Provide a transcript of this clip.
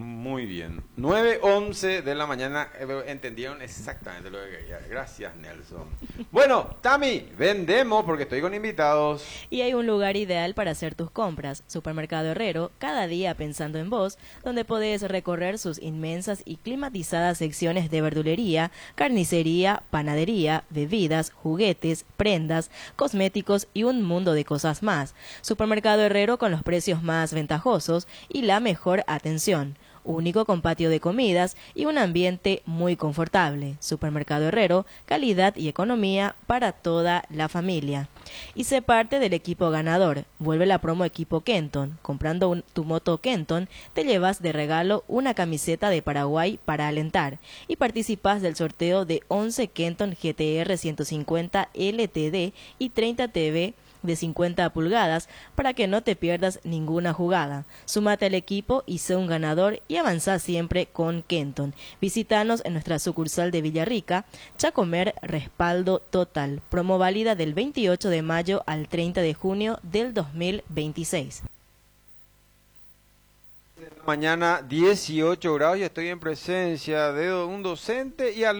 Muy bien. 9:11 de la mañana. Entendieron exactamente lo que quería. Gracias, Nelson. Bueno, Tami, vendemos porque estoy con invitados. Y hay un lugar ideal para hacer tus compras, Supermercado Herrero, cada día pensando en vos, donde podés recorrer sus inmensas y climatizadas secciones de verdulería, carnicería, panadería, bebidas, juguetes, prendas, cosméticos y un mundo de cosas más. Supermercado Herrero con los precios más ventajosos y la mejor atención. Único con patio de comidas y un ambiente muy confortable. Supermercado Herrero, calidad y economía para toda la familia. Y sé parte del equipo ganador. Vuelve la promo equipo Kenton. Comprando tu moto Kenton, te llevas de regalo una camiseta de Paraguay para alentar. Y participas del sorteo de 11 Kenton GTR 150 LTD y 30 TV de 50 pulgadas para que no te pierdas ninguna jugada. Súmate al equipo y sé un ganador y avanza siempre con Kenton. Visítanos en nuestra sucursal de Villarrica. Chacomer, respaldo total. Promo válida del 28 de mayo al 30 de junio del 2026. Mañana 18 grados y estoy en presencia de un docente y al